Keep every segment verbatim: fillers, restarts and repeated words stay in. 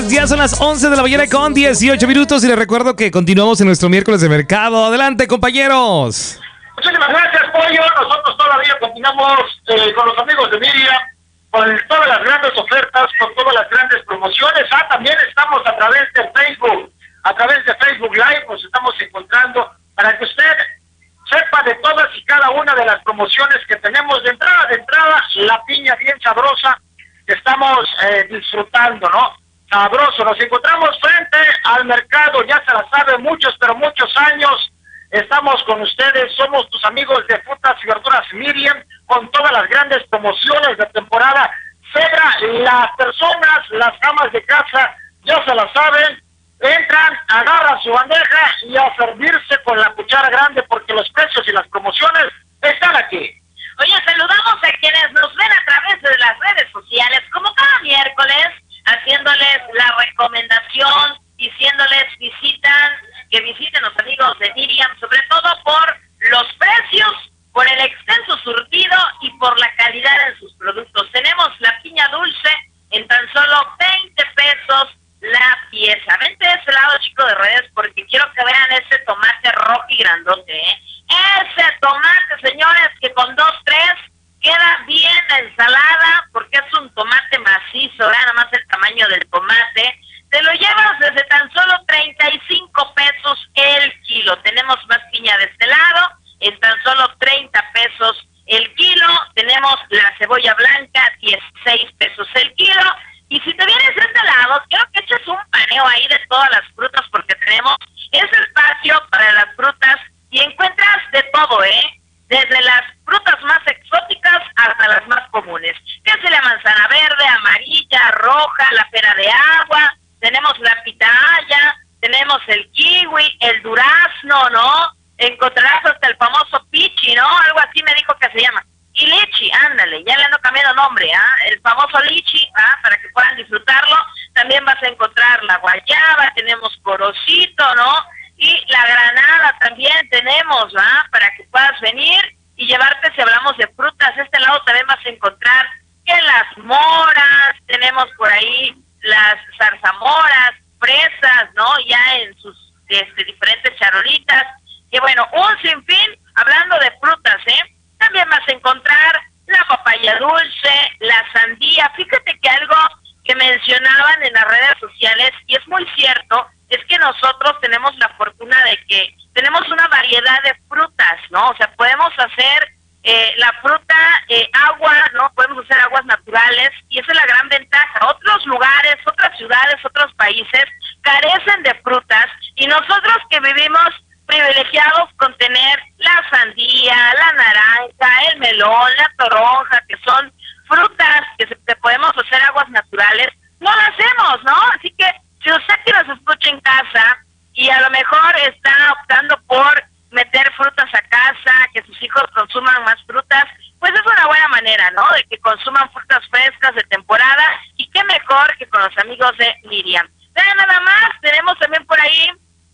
días. Ya son las once de la mañana con dieciocho minutos y les recuerdo que continuamos en nuestro miércoles de mercado. Adelante, compañeros. Muchísimas gracias, Pollo. Nosotros todavía continuamos eh, con los amigos de Miriam, con todas las grandes ofertas, con todas las grandes promociones. Ah, también estamos a través de Facebook, a través de Facebook Live, nos estamos encontrando para que usted sepa de todas y cada una de las promociones que tenemos. De entrada, de entrada, la piña bien sabrosa que estamos eh, disfrutando, ¿no? Sabroso. Nos encontramos frente al mercado, ya se la sabe, muchos, pero muchos años. Estamos con ustedes, somos tus amigos de Frutas y Verduras Miriam, con todas las grandes promociones de temporada. Cebra, las personas, las amas de casa, ya se la saben, entran, agarran su bandeja y a servirse con la cuchara grande porque los precios y las promociones están aquí. Oye, saludamos a quienes nos ven a través de las redes sociales, como cada miércoles, haciéndoles la recomendación, diciéndoles visitan, que visiten los amigos de Miriam, sobre todo por los precios, por el extenso surtido y por la calidad de sus productos. Tenemos la piña dulce en tan solo veinte pesos la pieza. Vente de ese lado, chico de redes, porque quiero que vean ese tomate rojo y grandote, ¿eh? Ese tomate, señores, que con dos, tres queda bien la ensalada, porque es un tomate macizo, vean nada más el tamaño del tomate. Te lo llevas desde tan solo treinta y cinco pesos el kilo. Tenemos más piña de este lado, en tan solo treinta pesos el kilo. Tenemos la cebolla blanca, dieciséis pesos el kilo. Y si te vienes de este lado, quiero que eches un paneo ahí de todas las frutas, porque tenemos ese espacio para las frutas y encuentras de todo, ¿eh? Desde las frutas más exóticas hasta las más comunes. Desde la manzana verde, amarilla, roja, la pera de agua, tenemos la pitaya, tenemos el kiwi, el durazno, ¿no? Encontrarás hasta el famoso pichi, ¿no? Algo así me dijo que se llama. Y lichi, ándale, ya le ando cambiando nombre, ¿ah? ¿eh? El famoso lichi, ¿ah? Para que puedan disfrutarlo. También vas a encontrar la guayaba, tenemos corocito, ¿no? Y la granada también tenemos, ¿ah? Para que puedas venir y llevarte, si hablamos de frutas, este lado también vas a encontrar que las moras, tenemos por ahí las zarzamoras, fresas, ¿no? Ya en sus este, diferentes charolitas. Y bueno, un sinfín, hablando de frutas, ¿eh? También vas a encontrar la papaya dulce, la sandía. Fíjate que algo que mencionaban en las redes sociales, y es muy cierto, es que nosotros tenemos la fortuna de que tenemos una variedad de frutas, ¿no? O sea, podemos hacer eh, la fruta, eh, agua, ¿no? Podemos hacer aguas naturales, y esa es la gran ventaja. Otros lugares, otras ciudades, otros países carecen de frutas, y nosotros que vivimos privilegiados con tener la sandía, la naranja, el melón, la toronja, que son frutas que, se, que podemos hacer aguas naturales, no lo hacemos, ¿no? Así que si usted que nos escucha en casa y a lo mejor está optando por meter frutas a casa, que sus hijos consuman más frutas, pues es una buena manera, ¿no? De que consuman frutas frescas de temporada, y qué mejor que con los amigos de Miriam. Vean nada más, tenemos también por ahí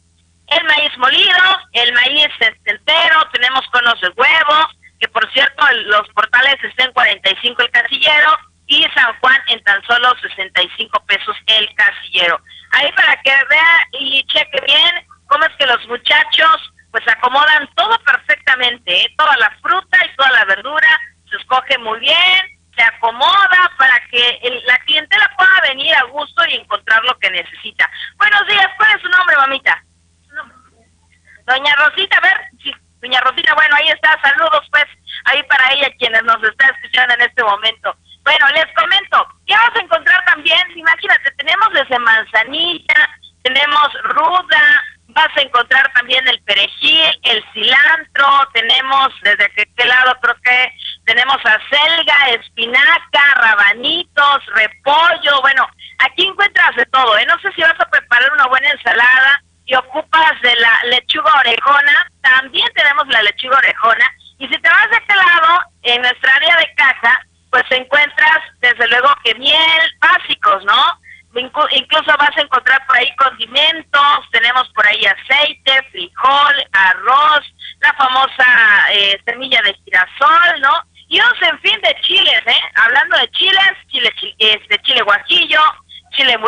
el maíz molido, el maíz entero, tenemos conos de huevo, que por cierto los portales están en cuarenta y cinco el casillero, y San Juan en tan solo sesenta y cinco pesos el casillero. Ahí para que vea y cheque bien cómo es que los muchachos pues acomodan todo perfectamente, ¿eh? Toda la fruta y toda la verdura se escoge muy bien, se acomoda para que el, la clientela pueda venir a gusto y encontrar lo que necesita. Buenos días, ¿cuál es su nombre, mamita? Doña Rosita, a ver, sí, doña Rosita, bueno, ahí está, saludos pues, ahí para ella quienes nos están escuchando en este momento. Bueno, les comento, ¿qué vamos a encontrar también? Imagínate, tenemos desde manzanilla, tenemos ruda, vas a encontrar también el perejil, el cilantro, tenemos desde aquel lado creo que tenemos acelga, espinaca, rabanitos, repollo, bueno, aquí encuentras de todo, ¿eh? No sé si vas a preparar una buena ensalada y ocupas de la lechuga orejona, también tenemos la lechuga orejona, y si te vas de este lado, en nuestra área de caja, pues encuentras desde luego que miel, básicos, ¿no? Inclu- incluso vas a encontrar por ahí condimentos, tenemos por ahí aceite, frijol, arroz, la famosa eh, semilla de girasol, ¿no? Y un sinfín de chiles, ¿eh? Hablando de chiles, chile, chile, este, chile guajillo, chile mulato,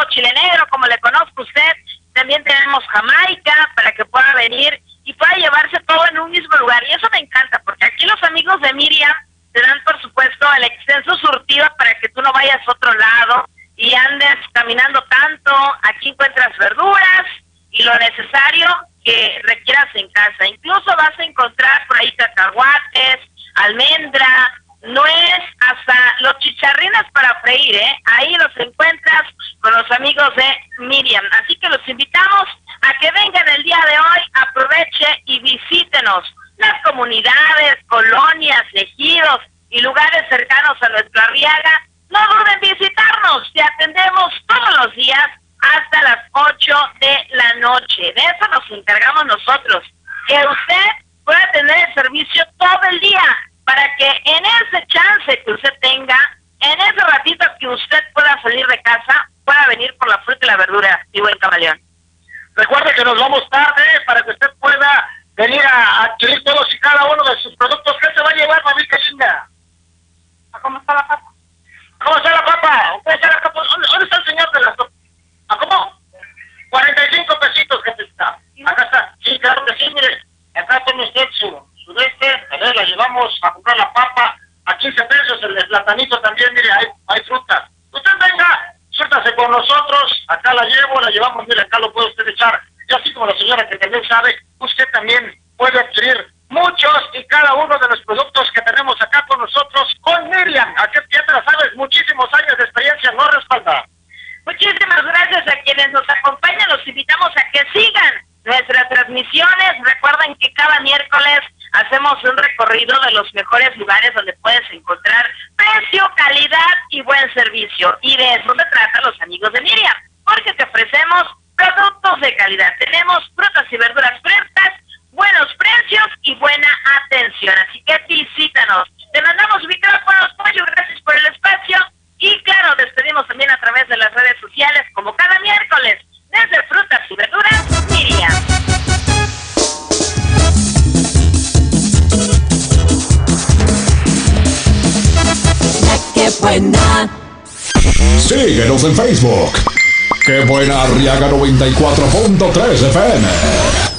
chile negro, como le conozco usted. También tenemos Jamaica para que pueda venir y pueda llevarse todo en un mismo lugar. Y eso me encanta, porque aquí los amigos de Miriam te dan, por supuesto, el extenso surtido para que tú no vayas a otro lado y andes caminando tanto. Aquí encuentras verduras y lo necesario que requieras en casa. Incluso vas a encontrar por ahí cacahuates, almendra, nuez, hasta los chicharrines para freír, ¿eh? Ahí los encuentras con los amigos de Miriam. Así que los invitamos a que vengan el día de hoy, aproveche y visítenos las comunidades, colonias, ejidos y lugares cercanos a nuestra Arriaga. No duden en visitarnos, te atendemos todos los días hasta las ocho de la noche. De eso nos encargamos nosotros, que usted pueda tener el servicio todo el día, para que en ese chance que usted tenga, en ese ratito que usted pueda salir de casa, pueda venir por la fruta y la verdura, mi buen camaleón. Recuerde que nos vamos tarde para que usted pueda venir a adquirir todos y cada uno de sus productos. ¿Qué se va a llevar, mamita linda? ¿Cómo está la papa? ¿Cómo está la papa? ¿Cómo está la papa? ¿Dónde, dónde está el señor de las papas? ¿A cómo? cuarenta y cinco pesitos, que está. Acá está. Sí, claro que sí, mire. Acá tiene usted su, su de este. A ver, la llevamos a comprar la papa a quince pesos. El platanito también, mire, hay, hay fruta. Usted venga, suéltase con nosotros. Acá la llevo, la llevamos, mire, acá lo puede usted echar. Y así como la señora que también sabe, usted también puede adquirir muchos y cada uno de los productos que tenemos acá con nosotros, con Miriam. ¿A qué piedra sabes? Muchísimos años de experiencia nos respalda. Muchísimas gracias a quienes nos acompañan. Los invitamos a que sigan nuestras transmisiones. Recuerden que cada miércoles hacemos un recorrido de los mejores lugares donde puedes encontrar precio, calidad y buen servicio. Y de eso se trata los amigos de Miriam, porque te ofrecemos productos de calidad. Tenemos frutas y verduras frescas, buenos precios y buena atención. Así que visítanos. Te mandamos micrófonos, pollo, gracias por el espacio. Y claro, despedimos también a través de las redes sociales, como cada miércoles, desde Frutas y Verduras, Miriam. ¡Qué buena! Síguenos en Facebook. ¡Qué buena! Arriaga noventa y cuatro punto tres F M.